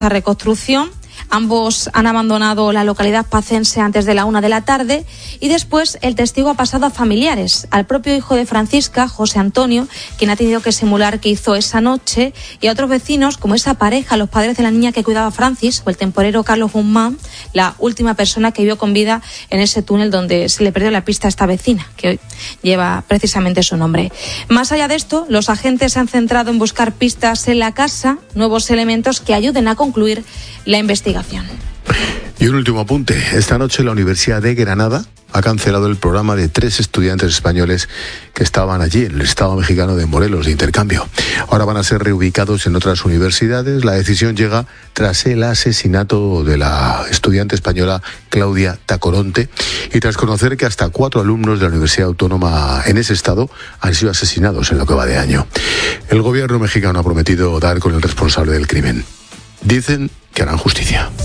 reconstrucción. Ambos han abandonado la localidad pacense antes de la 1 de la tarde y después el testigo ha pasado a familiares, al propio hijo de Francisca, José Antonio, quien ha tenido que simular que hizo esa noche, y a otros vecinos como esa pareja, los padres de la niña que cuidaba a Francis, o el temporero Carlos Guzmán, la última persona que vio con vida en ese túnel donde se le perdió la pista a esta vecina, que hoy lleva precisamente su nombre. Más allá de esto, los agentes se han centrado en buscar pistas en la casa, nuevos elementos que ayuden a concluir la investigación. Y un último apunte. Esta noche la Universidad de Granada ha cancelado el programa de 3 estudiantes españoles que estaban allí en el estado mexicano de Morelos de intercambio. Ahora van a ser reubicados en otras universidades. La decisión llega tras el asesinato de la estudiante española Claudia Tacoronte y tras conocer que hasta 4 alumnos de la Universidad Autónoma en ese estado han sido asesinados en lo que va de año. El gobierno mexicano ha prometido dar con el responsable del crimen. Dicen que harán justicia.